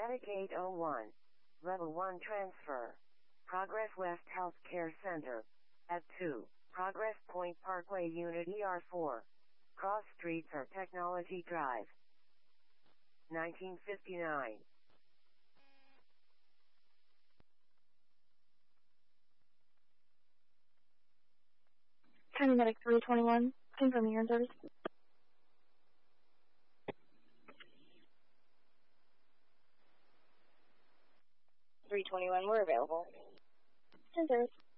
Medicaid 01. Level 1 transfer. Progress West Healthcare Center. At 2. Progress Point Parkway Unit ER4. Cross Streets or Technology Drive. 1959. County Medic 321, confirming your service. 321, we're available. In service.